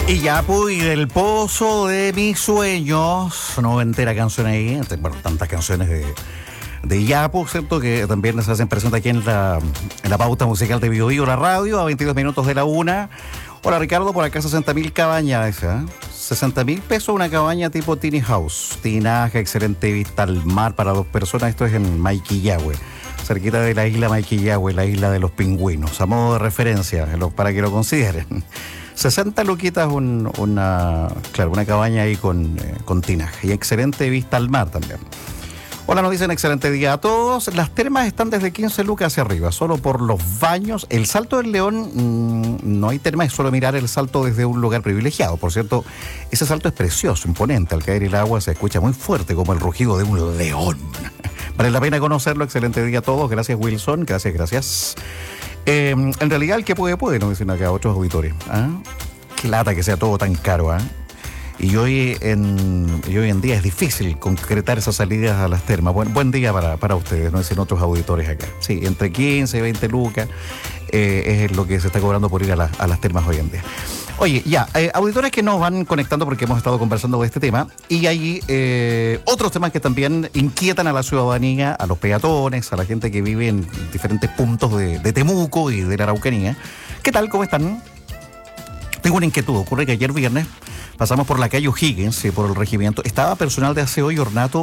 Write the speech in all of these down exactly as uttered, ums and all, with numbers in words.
Y Yapu y del pozo de mis sueños, noventera canción ahí, bueno, tantas canciones de, de Yapu, ¿cierto? Que también se hacen presentes aquí en la, en la pauta musical de Bio Bio, la radio, a veintidós minutos de la una. Hola Ricardo, por acá sesenta mil cabañas, ¿eh? sesenta mil pesos una cabaña tipo tiny house, tinaja, excelente vista al mar para dos personas, esto es en Maiquillahue, cerquita de la isla Maiquillahue, la isla de los pingüinos, a modo de referencia, para que lo consideren. sesenta luquitas un, una, claro, una cabaña ahí con, eh, con tinaja y excelente vista al mar también. Hola, nos dicen excelente día a todos. Las termas están desde quince lucas hacia arriba, solo por los baños. El Salto del León, mmm, no hay termas, es solo mirar el salto desde un lugar privilegiado. Por cierto, ese salto es precioso, imponente. Al caer el agua se escucha muy fuerte, como el rugido de un león. Vale la pena conocerlo. Excelente día a todos. Gracias, Wilson. Gracias, gracias. Eh, en realidad, el que puede, puede, nos dicen acá otros auditores. ¿Ah? Qué lata que sea todo tan caro, ¿ah? ¿eh? Y hoy en, y hoy en día es difícil concretar esas salidas a las termas. Buen, buen día para, para ustedes, no dicen otros auditores acá. Sí, entre quince y veinte lucas eh, es lo que se está cobrando por ir a, la, a las termas hoy en día. Oye, ya, eh, auditores que nos van conectando porque hemos estado conversando de este tema. Y hay eh, otros temas que también inquietan a la ciudadanía, a los peatones, a la gente que vive en diferentes puntos de, de Temuco y de la Araucanía. ¿Qué tal? ¿Cómo están? Tengo una inquietud. Ocurre que ayer viernes pasamos por la calle O'Higgins, eh, por el regimiento. Estaba personal de aseo y ornato,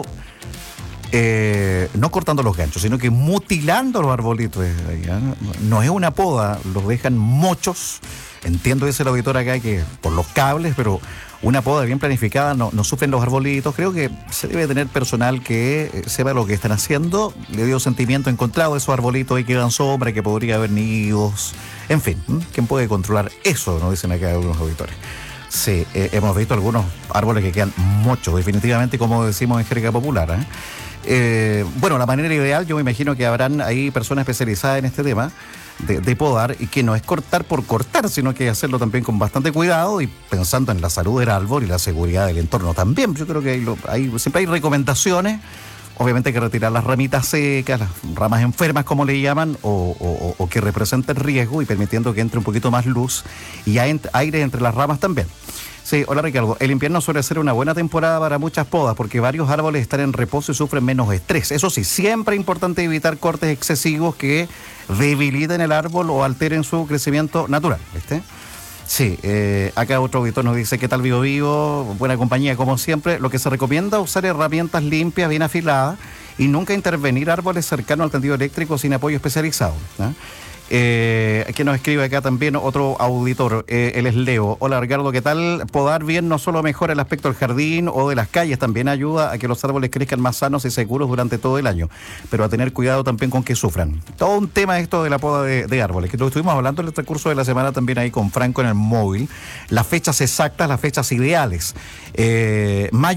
eh, no cortando los ganchos, sino que mutilando los arbolitos. ¿eh? No es una poda, los dejan mochos. Entiendo, dice el auditor acá, que por los cables, pero una poda bien planificada no, no sufren los arbolitos. Creo que se debe tener personal que eh, sepa lo que están haciendo. Le dio sentimiento encontrado, esos arbolitos ahí quedan sombra, que podría haber nidos. En fin, ¿eh? ¿Quién puede controlar eso? Nos dicen acá algunos auditores. Sí, eh, hemos visto algunos árboles que quedan mochos, definitivamente, como decimos en jerga popular. ¿eh? Eh, bueno, la manera ideal, yo me imagino que habrán ahí personas especializadas en este tema de, de podar, y que no es cortar por cortar, sino que hacerlo también con bastante cuidado y pensando en la salud del árbol y la seguridad del entorno también. Yo creo que hay, lo, hay, siempre hay recomendaciones. Obviamente hay que retirar las ramitas secas, las ramas enfermas, como le llaman, o, o, o que representen riesgo, y permitiendo que entre un poquito más luz y aire entre las ramas también. Sí, hola Ricardo. El invierno suele ser una buena temporada para muchas podas porque varios árboles están en reposo y sufren menos estrés. Eso sí, siempre es importante evitar cortes excesivos que debiliten el árbol o alteren su crecimiento natural, ¿viste? Sí, eh, acá otro auditor nos dice: ¿qué tal Bio Bio? Buena compañía como siempre. Lo que se recomienda es usar herramientas limpias, bien afiladas, y nunca intervenir árboles cercanos al tendido eléctrico sin apoyo especializado. ¿eh? Eh, aquí nos escribe acá también otro auditor, eh, él es Leo. Hola Ricardo, ¿qué tal? Podar bien no solo mejora el aspecto del jardín o de las calles, también ayuda a que los árboles crezcan más sanos y seguros durante todo el año, pero a tener cuidado también con que sufran. Todo un tema esto de la poda de, de árboles, que lo estuvimos hablando en el transcurso de la semana también ahí con Franco en el móvil, las fechas exactas, las fechas ideales. Eh, mayo